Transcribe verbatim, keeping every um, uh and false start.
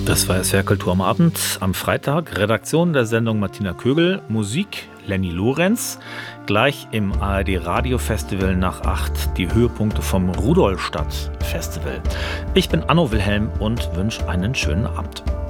Das war S W R Kultur am Abend am Freitag. Redaktion der Sendung Martina Kögel, Musik Lenny Lorenz. Gleich im A R D Radio Festival nach acht die Höhepunkte vom Rudolstadt Festival. Ich bin Anno Wilhelm und wünsche einen schönen Abend.